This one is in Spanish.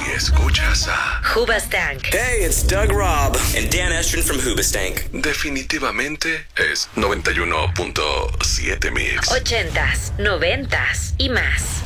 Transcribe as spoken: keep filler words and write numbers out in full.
escuchas a Hoobastank. Hey, it's Doug Robb and Dan Estrin from Hoobastank. definitivamente es noventa y uno punto siete Mix. Ochentas, noventas y más.